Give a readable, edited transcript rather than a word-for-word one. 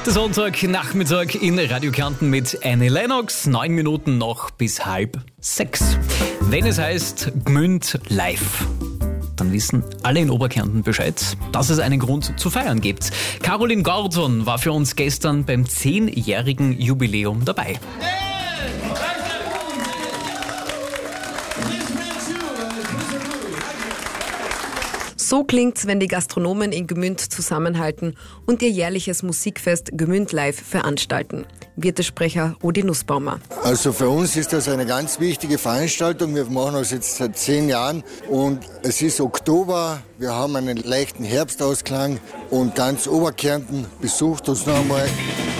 Der Sonntagnachmittag in Radio Kärnten mit Annie Lennox. 9 Minuten noch bis 5:30. Wenn es heißt Gmünd live, dann wissen alle in Oberkärnten Bescheid, dass es einen Grund zu feiern gibt. Caroline Gordon war für uns gestern beim 10-jährigen Jubiläum dabei. So klingt's, wenn die Gastronomen in Gmünd zusammenhalten und ihr jährliches Musikfest Gmünd Live veranstalten. Wirtesprecher Rudi Nussbaumer. Also für uns ist das eine ganz wichtige Veranstaltung. Wir machen das jetzt seit 10 Jahren und es ist Oktober. Wir haben einen leichten Herbstausklang und ganz Oberkärnten besucht uns noch einmal.